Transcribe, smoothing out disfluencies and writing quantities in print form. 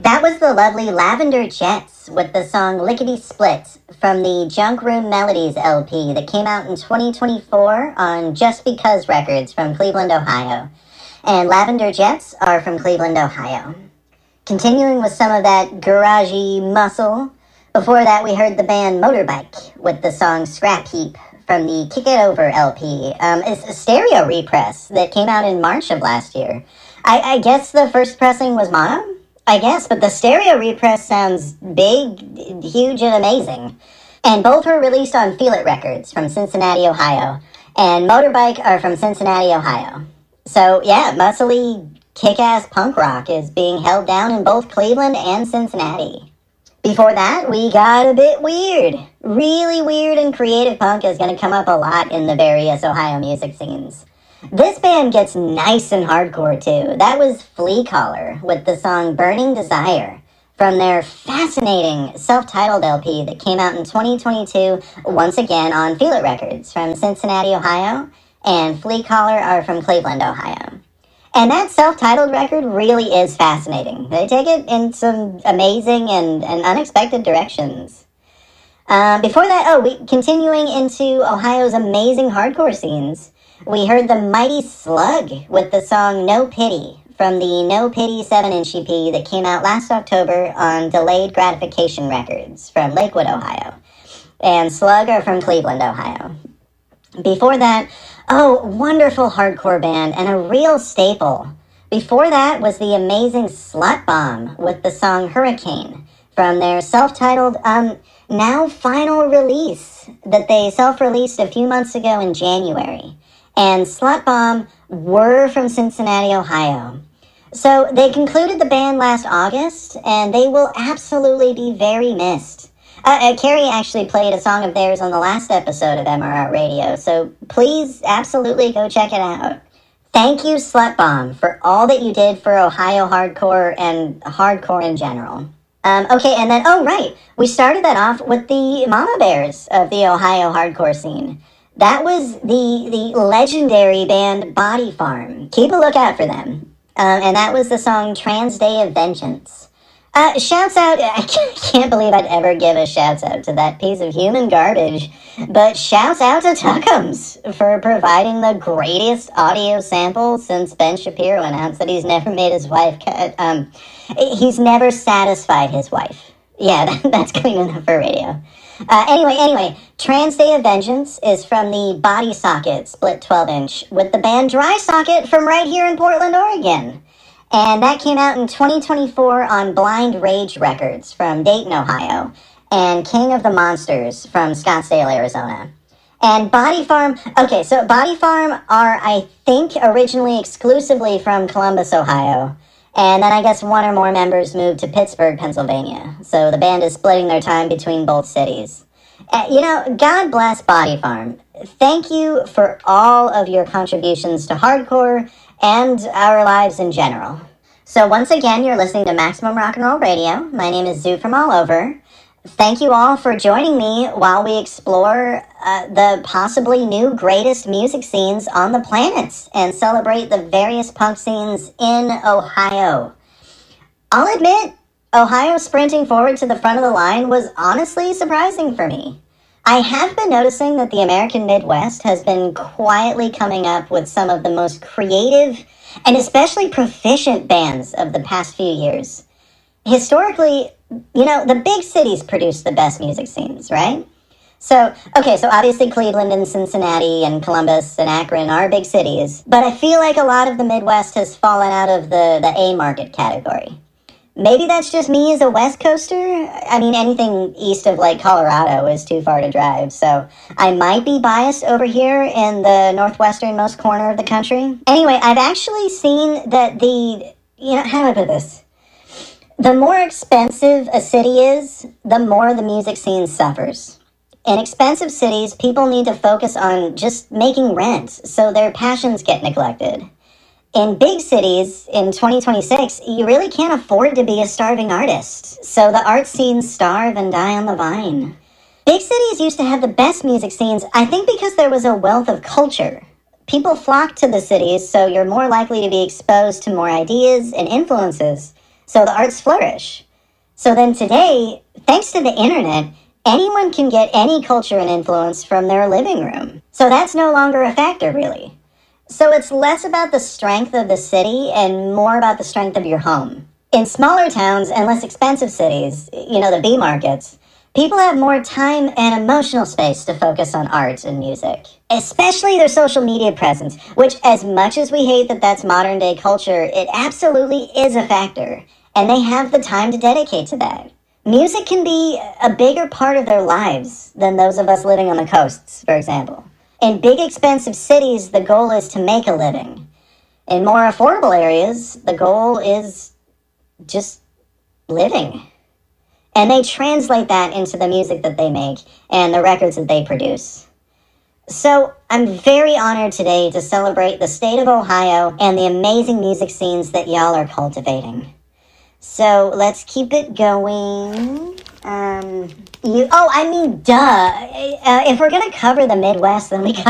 That was the lovely Lavender Jets with the song Lickety Split from the Junk Room Melodies LP that came out in 2024 on Just Because Records from Cleveland, Ohio. And Lavender Jets are from Cleveland, Ohio. Continuing with some of that garagey muscle, before that we heard the band Motorbike with the song Scrap Heap from the Kick It Over LP. It's a stereo repress that came out in March of last year. I guess the first pressing was mono? I guess, but the stereo repress sounds big, huge, and amazing. And both were released on Feel It Records from Cincinnati, Ohio. And Motorbike are from Cincinnati, Ohio. So, yeah, muscly, kick-ass punk rock is being held down in both Cleveland and Cincinnati. Before that, we got a bit weird. Really weird and creative punk is going to come up a lot in the various Ohio music scenes. This band gets nice and hardcore too. That was Flea Collar with the song Burning Desire from their fascinating self-titled LP that came out in 2022, once again on Feel It Records from Cincinnati, Ohio, and Flea Collar are from Cleveland, Ohio. And that self-titled record really is fascinating. They take it in some amazing and unexpected directions. Before that, continuing into Ohio's amazing hardcore scenes, we heard the Mighty Slug with the song No Pity from the No Pity 7-inch EP that came out last October on Delayed Gratification Records from Lakewood, Ohio. And Slug are from Cleveland, Ohio. Before that, wonderful hardcore band and a real staple. Before that was the amazing Slut Bomb with the song Hurricane from their self-titled, now final release that they self-released a few months ago in January. And Slut Bomb were from Cincinnati, Ohio. So they concluded the band last August, and they will absolutely be very missed. Carrie actually played a song of theirs on the last episode of MRR Radio, so please absolutely go check it out. Thank you, Slut Bomb, for all that you did for Ohio hardcore and hardcore in general. Okay, and then, we started that off with the Mama Bears of the Ohio hardcore scene. That was the legendary band Body Farm. Keep a lookout for them. And that was the song Trans Day of Vengeance. Shouts out, I can't believe I'd ever give a shouts out to that piece of human garbage, but shouts out to Tuckums for providing the greatest audio sample since Ben Shapiro announced that he's never made his wife cut. He's never satisfied his wife. Yeah, that's clean enough for radio. Anyway, Trans Day of Vengeance is from the Body Socket split 12-inch with the band Dry Socket from right here in Portland, Oregon. And that came out in 2024 on Blind Rage Records from Dayton, Ohio, and King of the Monsters from Scottsdale, Arizona. And Body Farm, so Body Farm are, I think, originally exclusively from Columbus, Ohio. And then I guess one or more members moved to Pittsburgh, Pennsylvania. So the band is splitting their time between both cities. God bless Body Farm. Thank you for all of your contributions to hardcore and our lives in general. So once again, you're listening to Maximum Rock and Roll Radio. My name is Zoo from All Over. Thank you all for joining me while we explore the possibly new greatest music scenes on the planet and celebrate the various punk scenes in Ohio. I'll admit, Ohio sprinting forward to the front of the line was honestly surprising for me. I have been noticing that the American Midwest has been quietly coming up with some of the most creative and especially proficient bands of the past few years. Historically, the big cities produce the best music scenes, right? So obviously Cleveland and Cincinnati and Columbus and Akron are big cities, but I feel like a lot of the Midwest has fallen out of the A market category. Maybe that's just me as a West Coaster. I mean, anything east of, Colorado is too far to drive, so I might be biased over here in the northwesternmost corner of the country. Anyway, I've actually seen that how do I put this? The more expensive a city is, the more the music scene suffers. In expensive cities, people need to focus on just making rent, so their passions get neglected. In big cities, in 2026, you really can't afford to be a starving artist, so the art scenes starve and die on the vine. Big cities used to have the best music scenes, I think because there was a wealth of culture. People flock to the cities, so you're more likely to be exposed to more ideas and influences. So the arts flourish. So then today, thanks to the internet, anyone can get any culture and influence from their living room. So that's no longer a factor, really. So it's less about the strength of the city and more about the strength of your home. In smaller towns and less expensive cities, the B markets, people have more time and emotional space to focus on art and music. Especially their social media presence, which, as much as we hate that that's modern day culture, it absolutely is a factor. And they have the time to dedicate to that. Music can be a bigger part of their lives than those of us living on the coasts, for example. In big expensive cities, the goal is to make a living. In more affordable areas, the goal is just living. And they translate that into the music that they make and the records that they produce. So I'm very honored today to celebrate the state of Ohio and the amazing music scenes that y'all are cultivating. So let's keep it going. If we're gonna cover the Midwest, then we